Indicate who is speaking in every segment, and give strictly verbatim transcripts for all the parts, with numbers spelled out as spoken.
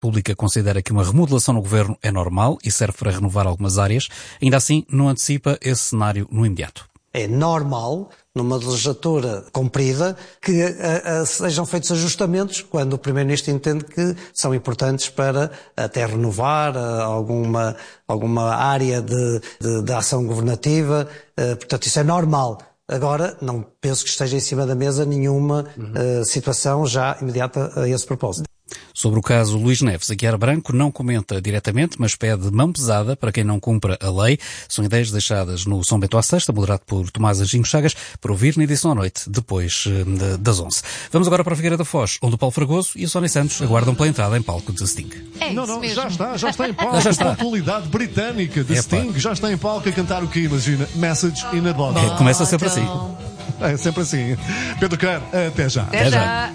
Speaker 1: República considera que uma remodelação no governo é normal e serve para renovar algumas áreas. Ainda assim, não antecipa esse cenário no imediato.
Speaker 2: É normal, numa legislatura comprida, que a, a, sejam feitos ajustamentos quando o Primeiro-Ministro entende que são importantes para até renovar a, alguma, alguma área de, de, de ação governativa. Uh, portanto, isso é normal. Agora, não penso que esteja em cima da mesa nenhuma uhum. uh, situação já imediata a esse propósito.
Speaker 1: Sobre o caso Luís Neves, a Guiar Branco não comenta diretamente, mas pede mão pesada para quem não cumpra a lei. São ideias deixadas no São Bento à Sexta, moderado por Tomás Agimos Chagas, para ouvir na edição à noite, depois de, das onze. Vamos agora para a Figueira da Foz, onde o Paulo Fragoso e a Sónia Santos aguardam pela entrada em palco de Sting.
Speaker 3: É
Speaker 4: não, não,
Speaker 3: mesmo.
Speaker 4: já está, já está em palco.
Speaker 1: Já está.
Speaker 4: A tonalidade britânica de
Speaker 1: Epa.
Speaker 4: Sting já está em palco a cantar o que imagina? Message in a Bottle.
Speaker 1: É, começa sempre assim.
Speaker 4: É sempre assim. Pedro Quer, até já.
Speaker 3: Até já.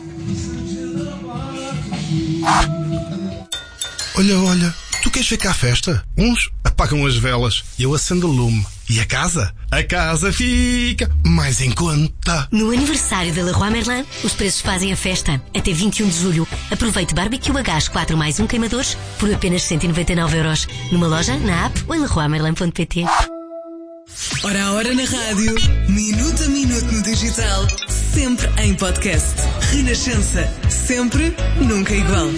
Speaker 5: Olha, olha, tu queres ver cá a festa? Uns apagam as velas e eu acendo o lume. E a casa? A casa fica mais em conta.
Speaker 6: No aniversário da Leroy Merlin, os preços fazem a festa. Até vinte e um de julho. Aproveite Barbecue a gás quatro mais um queimadores por apenas cento e noventa e nove euros. Numa loja, na app ou em leroy merlin ponto pt.
Speaker 7: Hora a hora na rádio, minuto a minuto no digital, sempre em podcast. Renascença, sempre, nunca igual.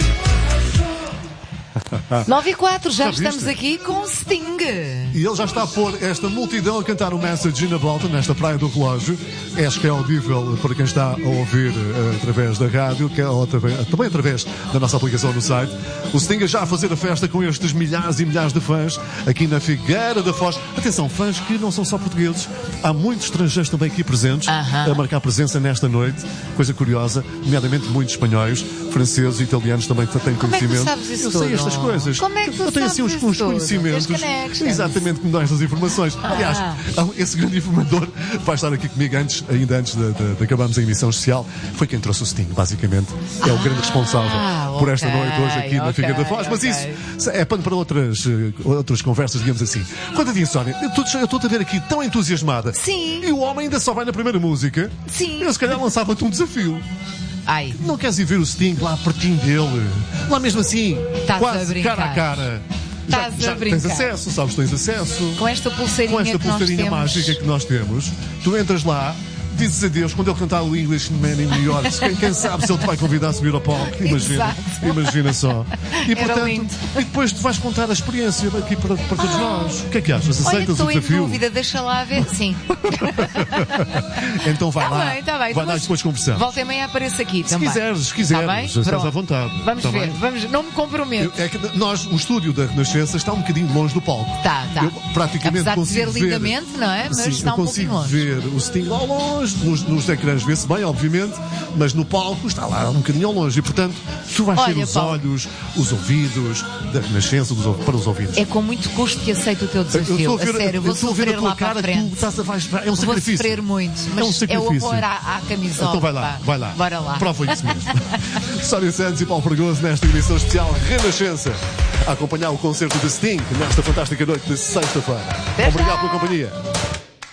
Speaker 3: nove e quatro, já,
Speaker 4: Já
Speaker 3: estamos
Speaker 4: viste?
Speaker 3: aqui com Sting.
Speaker 4: E ele já está a pôr esta multidão a cantar o Message in a Bottle nesta Praia do Relógio. Acho que é audível para quem está a ouvir uh, através da rádio, que é, ou através, também através da nossa aplicação no site. O Sting já a fazer a festa com estes milhares e milhares de fãs aqui na Figueira da Foz. Atenção, fãs que não são só portugueses. Há muitos estrangeiros também aqui presentes,
Speaker 3: Aham.
Speaker 4: a marcar presença nesta noite. Coisa curiosa, nomeadamente muitos espanhóis, franceses e italianos também têm
Speaker 3: Como é que tu
Speaker 4: conhecimento.
Speaker 3: sabes isso
Speaker 4: Eu sei
Speaker 3: tudo?
Speaker 4: estas coisas.
Speaker 3: Como é que tu
Speaker 4: Eu tenho assim uns,
Speaker 3: sabes
Speaker 4: uns
Speaker 3: isso tudo?
Speaker 4: conhecimentos.
Speaker 3: Tens connections.
Speaker 4: Exatamente, que me dão estas informações. Aliás, esse grande informador vai estar aqui comigo antes, ainda antes de, de, de acabarmos a emissão especial. Foi quem trouxe o Sting, basicamente. É o grande responsável
Speaker 3: Ah,
Speaker 4: por esta
Speaker 3: ok,
Speaker 4: noite hoje aqui na
Speaker 3: ok,
Speaker 4: Figueira da Foz. Mas
Speaker 3: ok.
Speaker 4: isso é pano para outras, eh, outras conversas, digamos assim. Quanto a ti, Sónia, eu estou a ver aqui tão entusiasmada.
Speaker 3: Sim.
Speaker 4: E o homem ainda só vai na primeira música.
Speaker 3: Sim.
Speaker 4: Eu se calhar lançava-te um desafio.
Speaker 3: Ai,
Speaker 4: Não queres ir ver o Sting lá pertinho dele? Lá mesmo assim,
Speaker 3: Estás a
Speaker 4: quase
Speaker 3: brincar.
Speaker 4: cara a cara.
Speaker 3: Estás
Speaker 4: já,
Speaker 3: a
Speaker 4: já tens
Speaker 3: brincar.
Speaker 4: acesso, sabes, tens acesso.
Speaker 3: com esta pulseirinha,
Speaker 4: Com esta
Speaker 3: que nós
Speaker 4: pulseirinha
Speaker 3: temos.
Speaker 4: mágica que nós temos, tu entras lá, dizes adeus quando ele cantar o English Man in New York. Quem, quem sabe se ele te vai convidar a subir ao palco? Imagina,
Speaker 3: Exato.
Speaker 4: imagina só. E,
Speaker 3: Era
Speaker 4: portanto,
Speaker 3: lindo.
Speaker 4: e depois tu vais contar a experiência aqui para, para todos nós. O que é que achas?
Speaker 3: Olha,
Speaker 4: Aceitas o
Speaker 3: estou em
Speaker 4: desafio?
Speaker 3: dúvida, deixa lá ver. Sim.
Speaker 4: Então vai
Speaker 3: Tá
Speaker 4: lá.
Speaker 3: bem, tá bem.
Speaker 4: Vai
Speaker 3: Então,
Speaker 4: lá e
Speaker 3: mas
Speaker 4: depois conversamos.
Speaker 3: Volta e meia apareço aqui
Speaker 4: Se
Speaker 3: também.
Speaker 4: quiseres, se quiseres,
Speaker 3: Tá bem?
Speaker 4: estás
Speaker 3: Pronto.
Speaker 4: à vontade.
Speaker 3: Vamos
Speaker 4: Tá
Speaker 3: ver.
Speaker 4: bem?
Speaker 3: Vamos, não me comprometo.
Speaker 4: Eu- É que nós, o estúdio da Renascença está um bocadinho longe do palco.
Speaker 3: Tá, tá.
Speaker 4: Eu praticamente
Speaker 3: Apesar de
Speaker 4: consigo
Speaker 3: dizer
Speaker 4: ver,
Speaker 3: lindamente, não é? Mas
Speaker 4: Sim,
Speaker 3: está
Speaker 4: eu
Speaker 3: um
Speaker 4: consigo
Speaker 3: pouquinho longe.
Speaker 4: ver o Sting lá ao longe, nos, nos ecrãs vê-se bem, obviamente, mas no palco está lá um bocadinho ao longe e, portanto, tu vais ter
Speaker 3: Olha,
Speaker 4: os
Speaker 3: Paulo.
Speaker 4: olhos, os ouvidos da Renascença dos, ou- para os ouvidos.
Speaker 3: É com muito custo que aceito o teu
Speaker 4: Eu
Speaker 3: desafio.
Speaker 4: estou a ver,
Speaker 3: a sério,
Speaker 4: eu
Speaker 3: vou
Speaker 4: estou a ver
Speaker 3: sofrer
Speaker 4: a tua
Speaker 3: lá para a
Speaker 4: cara que
Speaker 3: frente.
Speaker 4: tu estás a vais, é um
Speaker 3: Vou
Speaker 4: sacrifício.
Speaker 3: sofrer muito,
Speaker 4: É um
Speaker 3: mas é o
Speaker 4: sacrifício.
Speaker 3: amor à, à camisola.
Speaker 4: Então vai lá,
Speaker 3: pá.
Speaker 4: vai lá.
Speaker 3: Bora lá.
Speaker 4: Prova isso mesmo. Sónia Santos e Paulo Fragoso nesta emissão especial Renascença. A acompanhar o concerto de Sting nesta fantástica noite de sexta-feira.
Speaker 3: Até
Speaker 4: Obrigado
Speaker 3: já.
Speaker 4: pela companhia.